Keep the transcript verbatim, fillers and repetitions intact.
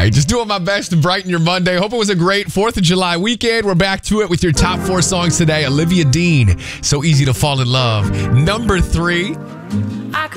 right, just doing my best to brighten your Monday. Hope it was a great fourth of July weekend. We're back to it with your top four songs today. Olivia Dean, So Easy to Fall in Love. Number three.